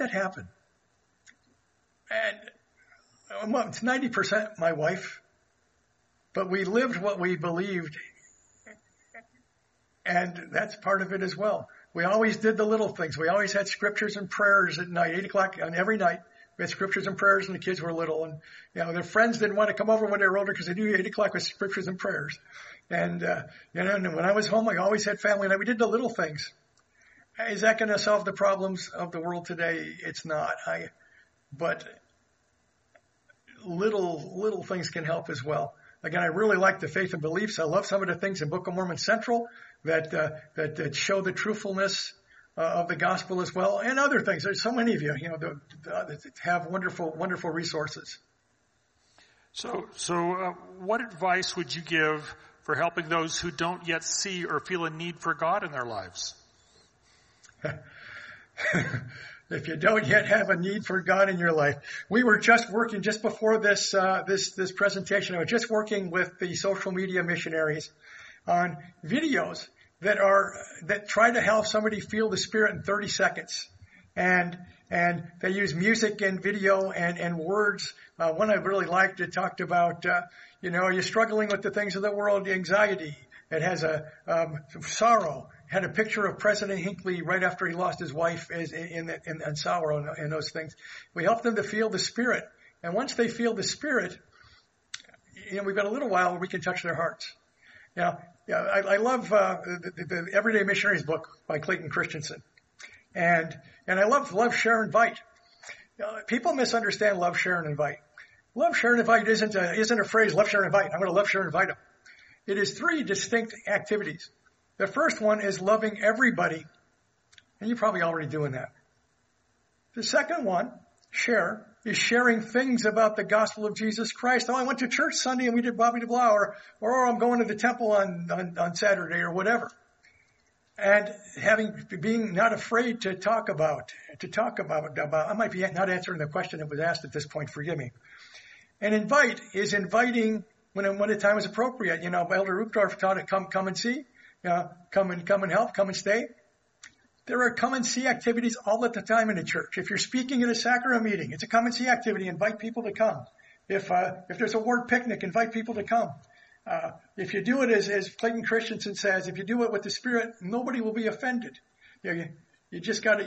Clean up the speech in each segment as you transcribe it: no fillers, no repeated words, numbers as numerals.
that happen? And it's 90% my wife, but we lived what we believed, and that's part of it as well. We always did the little things. We always had scriptures and prayers at night, 8 o'clock on every night. We had scriptures and prayers when the kids were little. And, their friends didn't want to come over when they were older because they knew 8 o'clock was scriptures and prayers. And, and when I was home, I always had family and we did the little things. Is that going to solve the problems of the world today? It's not. But little things can help as well. Again, I really like the faith and beliefs. I love some of the things in Book of Mormon Central that show the truthfulness of the gospel as well, and other things. There's so many of you, that have wonderful resources. So, what advice would you give for helping those who don't yet see or feel a need for God in their lives? If you don't yet have a need for God in your life, we were just working just before this presentation. I was just working with the social media missionaries on videos that try to help somebody feel the Spirit in 30 seconds. And they use music and video and words. One I really liked, it talked about, are you struggling with the things of the world, anxiety? It has sorrow. It had a picture of President Hinckley right after he lost his wife in sorrow and those things. We help them to feel the Spirit. And once they feel the Spirit, we've got a little while where we can touch their hearts. I love the Everyday Missionaries book by Clayton Christensen. And I love share, invite. People misunderstand love, share, and invite. Love, share, and invite isn't a phrase, love, share, and invite. I'm going to love, share, and invite them. It is 3 distinct activities. The first one is loving everybody, and you're probably already doing that. The second one, share, is sharing things about the gospel of Jesus Christ. Oh, I went to church Sunday and we did Bobby de Blah, or I'm going to the temple on Saturday or whatever. And being not afraid to talk about, I might be not answering the question that was asked at this point, forgive me. And invite is inviting when the time is appropriate. Elder Uchtdorf taught it, come and see, come and help, come and stay. There are come and see activities all at the time in the church. If you're speaking at a sacrament meeting, it's a come and see activity. Invite people to come. If there's a ward picnic, invite people to come. If you do it as Clayton Christensen says, if you do it with the Spirit, nobody will be offended. You just got to.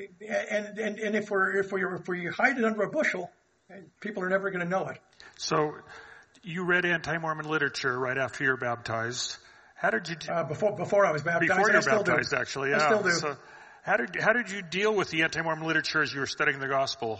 And if we hide it under a bushel, people are never going to know it. So, you read anti-Mormon literature right after you were baptized. How did you before I was baptized? Before you were baptized, actually, yeah. I still do. So how did you deal with the anti-Mormon literature as you were studying the gospel?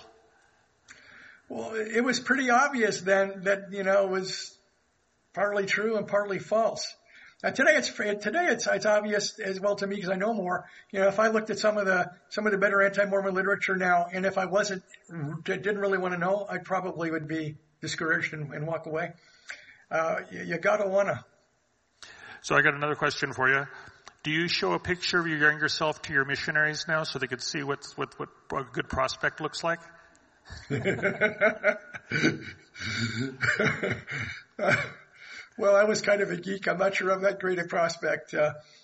Well, it was pretty obvious then that it was partly true and partly false. Today it's obvious as well to me because I know more. If I looked at some of the better anti-Mormon literature now, and if I didn't really want to know, I probably would be discouraged and walk away. You gotta wanna. So I got another question for you. Do you show a picture of your younger self to your missionaries now so they could see what a good prospect looks like? Well, I was kind of a geek. I'm not sure I'm that great a prospect.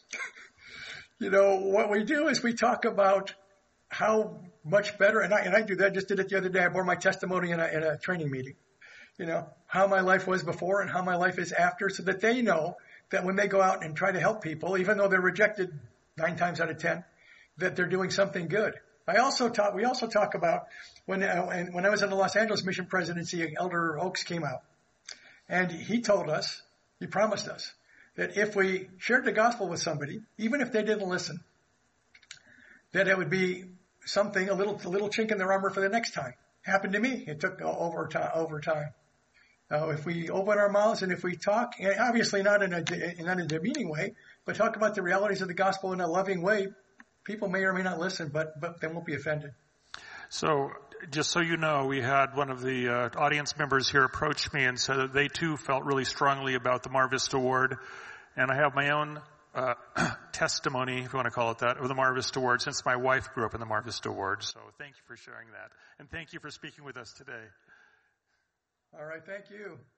What we do is we talk about how much better, and I do that. I just did it the other day. I bore my testimony in a training meeting. How my life was before and how my life is after, so that they know that when they go out and try to help people, even though they're rejected 9 times out of 10, that they're doing something good. We also talk about when I was in the Los Angeles Mission Presidency, Elder Oaks came out, and he promised us that if we shared the gospel with somebody, even if they didn't listen, that it would be something, a little chink in their armor for the next time. Happened to me. It took over time. If we open our mouths and if we talk, and obviously not in a demeaning way, but talk about the realities of the gospel in a loving way, people may or may not listen, but they won't be offended. So, just so you know, we had one of the audience members here approach me and said that they too felt really strongly about the Mar Vista Ward, and I have my own testimony, if you want to call it that, of the Mar Vista Ward, since my wife grew up in the Mar Vista Ward. So, thank you for sharing that, and thank you for speaking with us today. All right, thank you.